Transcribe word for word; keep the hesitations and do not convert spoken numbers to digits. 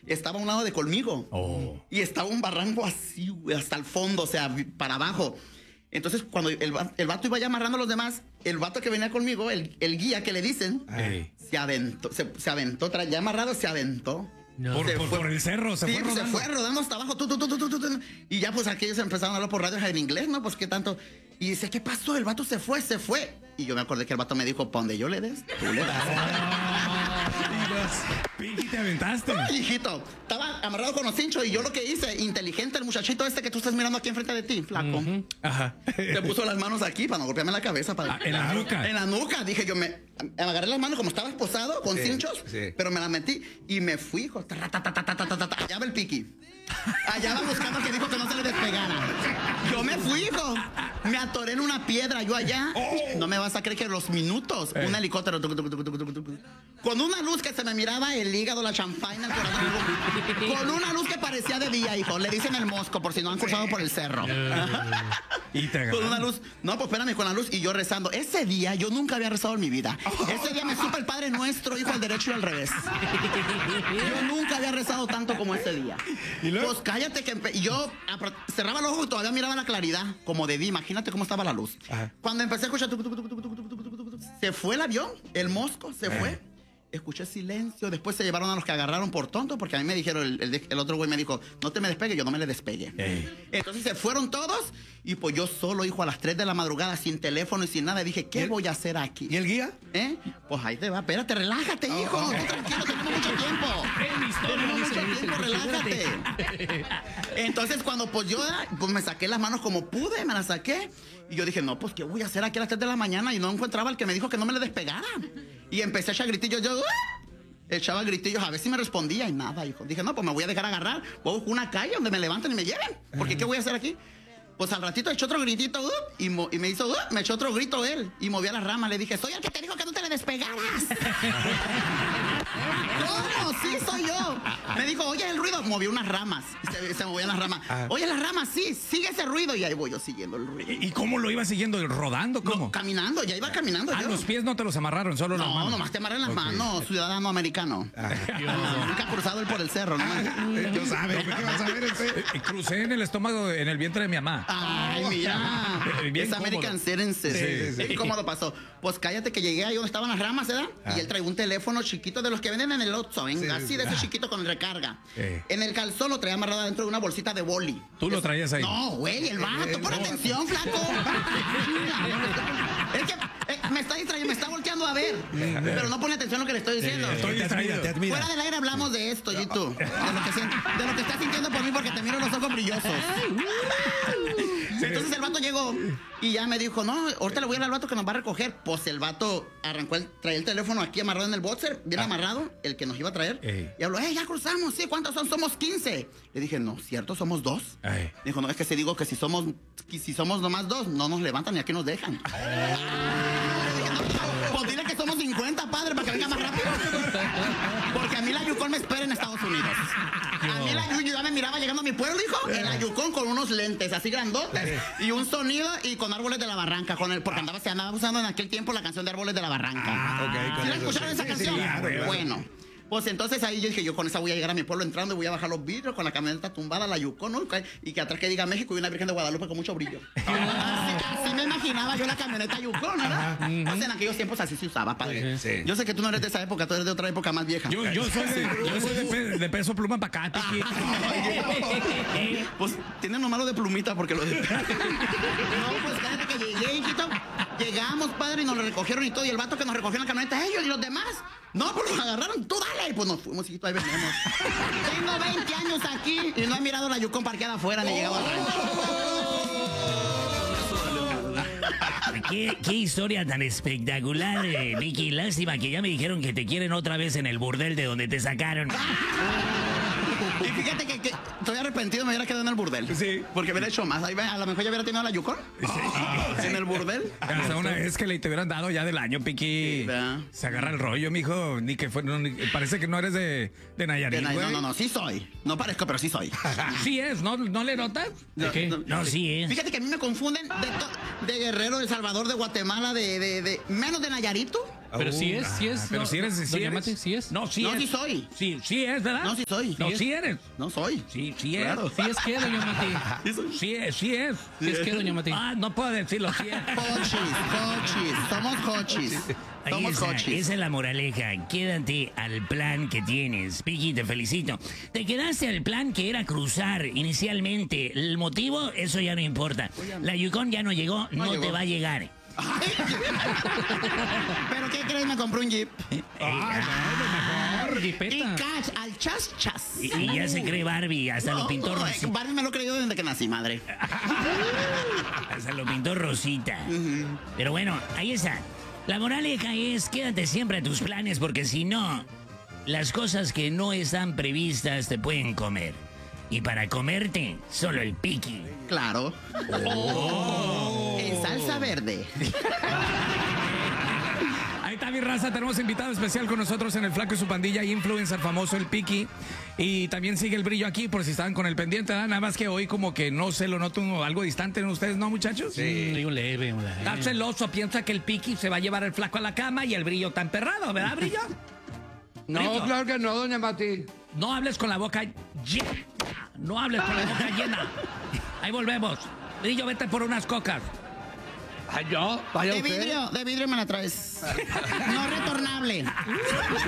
estaba a un lado de conmigo. Oh. Y estaba un barranco así, güey, hasta el fondo, o sea, para abajo. Entonces, cuando el, el vato iba ya amarrando a los demás, el vato que venía conmigo, el, el guía que le dicen, Ey. se aventó, se, se aventó, tra- ya amarrado, se aventó. No. Por, Se por, fue- por el cerro, se sí, fue pues, rodando. se fue rodando hasta abajo. Tu, tu, tu, tu, tu, tu, tu. Y ya, pues, aquellos empezaron a hablar por radio en inglés, ¿no? Pues, ¿qué tanto? Y dice, ¿qué pasó? El vato se fue, se fue. Y yo me acordé que el vato me dijo, pa' donde yo le des, tú le das. Pinky, te aventaste. Ay, hijito, estaba amarrado con los cinchos y yo lo que hice, inteligente, el muchachito este que tú estás mirando aquí enfrente de ti, flaco. Uh-huh. Ajá. Te puso las manos aquí para no golpearme la cabeza. Para... Ah, en la nuca. En la nuca. Dije yo, me, me agarré las manos como estaba esposado, con Sí, cinchos, sí. pero me las metí y me fui, hijo. Tarra, ta, ta, ta, ta, ta, ta, ta. Allá va el piqui. Allá va buscando que dijo que no se le despegara. Yo me fui, hijo. Me atoré en una piedra, yo allá. No me vas a creer que los minutos, Eh. un helicóptero, tuc, tuc, tuc, tuc, tuc, tuc, con una luz que se me miraba el hígado, la champaña, el corazón. Con una luz que parecía de día, hijo. Le dicen el mosco, por si no han cruzado por el cerro. Y te Con una agarraron. luz. No, pues espérame, con la luz y yo rezando. Ese día yo nunca había rezado en mi vida. Ese día me supe el Padre Nuestro, hijo al derecho y al revés. Yo nunca había rezado tanto como ese día. ¿Y luego? Pues cállate que empe- y yo apro- cerraba los ojos y todavía miraba la claridad, como de día. Imagínate cómo estaba la luz. Ajá. Cuando empecé a escuchar, tuc, tuc, tuc, tuc, tuc, tuc, tuc, tuc, tuc, tuc, se fue el avión, el mosco, se fue. Escuché silencio. Después se llevaron a los que agarraron por tonto, porque a mí me dijeron, el, el- el otro güey me dijo, no te me despegue, yo no me le despegue. Ey. Entonces se fueron todos y pues yo solo, hijo, a las tres de la madrugada, sin teléfono y sin nada, dije, ¿qué voy a hacer aquí? ¿Y el guía? ¿Eh? Pues ahí te va, espérate, relájate, hijo. Tú tranquilo, tenemos mucho tiempo. Es mi historia, Tenemos dice, mucho dice, tiempo, relájate. Entonces cuando pues yo pues me saqué las manos como pude, me las saqué. Y yo dije, no, pues ¿qué voy a hacer aquí a las tres de la mañana? Y no encontraba al que me dijo que no me le despegara. Y empecé a echar gritillos, yo... ¡ah! Echaba gritillos, a ver si me respondía y nada, hijo. Dije, no, pues me voy a dejar agarrar. Voy a buscar una calle donde me levanten y me lleven. Porque ¿qué voy a hacer aquí? Pues al ratito echó otro gritito ¡uh! y, mo- y me hizo, ¡uh! me echó otro grito él y movía las ramas. Le dije, soy el que te dijo que no te le despegaras. ¿Cómo? Sí, soy yo. Me dijo, oye el ruido. Movió unas ramas. Y se, se movían las ramas. Ah. Oye las ramas, sí, sigue ese ruido. Y ahí voy yo siguiendo el ruido. ¿Y cómo lo iba siguiendo? ¿Rodando? ¿Cómo? No, caminando, ya iba caminando Ah, yo. los pies no te los amarraron, solo las No, manos. nomás te amarran las Ok. manos, ciudadano americano. No, nunca ha cruzado él por el cerro, ¿no? Yo sabe, ¿qué vas a ver ese? Eh, Crucé en el estómago, en el vientre de mi mamá. Ay, mira. Eh, bien Es American cómodo. Citizen. Sí, sí, sí. ¿Cómo pasó? Pues cállate que llegué ahí donde estaban las ramas, ¿verdad? Y él traía un teléfono chiquito de los que venden en el Oxxo, venga, Sí, así sí. de ese chiquito con recarga. Eh. En el calzón lo traía amarrado dentro de una bolsita de boli. ¿Tú lo Es- traías ahí? No, güey, el vato. Pon atención, flaco. Es que eh, me está distrayendo, me está volteando a ver. Pero no pone atención a lo que le estoy diciendo. Estoy Te admira, distraído. te admira. Fuera del aire hablamos de esto, y tú. De lo que sien- de lo que estás sintiendo por mí porque te miro los ojos brillosos. Entonces el vato llegó y ya me dijo, no, ahorita le voy a hablar al vato que nos va a recoger. Pues el vato arrancó, el, traía el teléfono aquí amarrado en el boxer, bien amarrado, el que nos iba a traer. Ey. Y habló, eh, ya cruzamos, sí, ¿cuántos son? Somos quince. Le dije, no, ¿cierto? Somos dos. Ey. Dijo, no, es que si digo que si somos, que si somos nomás dos, no nos levantan ni aquí nos dejan. Le dije, no, pues dile que somos cincuenta, padre, para que venga más rápido. Porque a mí la Yukon me espera en Estados Unidos. A mí la Yukon, yo ya me miraba llegando a mi pueblo, hijo, en la Yukon con unos lentes así grandotes y un sonido y con Árboles de la Barranca, con el, porque andaba, se andaba usando en aquel tiempo la canción de Árboles de la Barranca. Ah, ok, con ¿Sí la eso, escucharon sí. esa Sí, canción? sí, claro, claro. Bueno. Pues entonces ahí yo dije, yo con esa voy a llegar a mi pueblo entrando y voy a bajar los vidrios con la camioneta tumbada, la Yukon, ¿no? Y que atrás que diga México y una Virgen de Guadalupe con mucho brillo. Así, así me imaginaba yo la camioneta Yukon, ¿verdad? Pues en aquellos tiempos así se usaba, padre. Sí. Yo sé que tú no eres de esa época, tú eres de otra época más vieja. Yo, yo soy, de, yo soy de, pe- de peso pluma para acá, Piqui. Pues tienen lo malo de plumita porque lo de... No, pues cállate que llegué, hijito. Llegamos, padre, y nos lo recogieron y todo. Y el vato que nos recogió en la camioneta, ellos y los demás. No, pues los agarraron, tú dale. Y pues nos fuimos, hijito, ahí venimos. Tengo veinte años aquí y no he mirado la Yukon parqueada afuera ni he llegado al rancho. ¿Qué, qué historia tan espectacular, eh, Vicky. Lástima que ya me dijeron que te quieren otra vez en el burdel de donde te sacaron. Y fíjate que, que estoy arrepentido, me hubiera quedado en el burdel. Sí. Porque hubiera hecho más. Ahí, va, a lo mejor ya hubiera tenido la Yukon. En el burdel. Hasta una vez que le te hubieran dado ya del año, Piqui. Sí, ¿verdad? Se agarra el rollo, mijo. Ni que fue, no, ni- parece que no eres de, de Nayarit, Que na- güey. No, no, no, sí soy. No parezco, pero sí soy. Sí es, ¿no, no le notas? No, ¿Qué? no, No, sí, ¿eh? Fíjate que a mí me confunden de, to- de Guerrero, de Salvador, de Guatemala, de, de, de menos de Nayarito. Pero sí es, sí es. Ah, pero no, sí eres, sí doña eres. Mati, sí es. No, sí No, es. sí soy. Sí, sí es, ¿verdad? No, sí soy. No, Sí sí eres. No soy. Sí, sí es. Claro. Sí es que, doña Mati. Sí es, sí es. Sí es que, doña Mati. Ah, no puedo decirlo, sí es. Hochis, hochis. Somos hochis. Ahí Somos está, hochis. esa es la moraleja. Quédate al plan que tienes. Piqui, te felicito. Te quedaste al plan que era cruzar inicialmente. El motivo, eso ya no importa. La Yukon ya no llegó, no, llegó. te va a llegar. ¿Pero qué crees? Me compré un Jeep. Ah, Y jipeta. cash, al chas chas. Y, y ya se cree Barbie, hasta lo pintó No, Rosita. Barbie me lo he creído desde que nací, madre. Hasta lo pintó Rosita. Pero bueno, ahí está. La moraleja es quédate siempre a tus planes porque si no, las cosas que no están previstas te pueden comer. Y para comerte, solo el piqui. Claro. En salsa verde. Ahí está mi raza, tenemos invitado especial con nosotros en el Flaco y su pandilla, influencer famoso, el Piqui. Y también sigue el brillo aquí, por si estaban con el pendiente, ¿verdad? Nada más que hoy como que no sé, lo noto algo distante en ustedes, ¿no, muchachos? Sí, un leve, un leve. Está celoso, piensa que el Piqui se va a llevar el flaco a la cama y el brillo está emperrado, ¿verdad, brillo? No, Brillo, claro que no, doña Mati. no hables con la boca llena. No hables con la boca llena. Ahí volvemos. Brillo, vete por unas cocas. Ay, yo, vaya De usted. vidrio, de vidrio me la traes. No retornable.